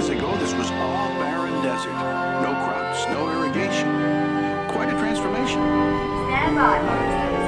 years ago, this was all barren desert. No crops, no irrigation. Quite a transformation. Stand by.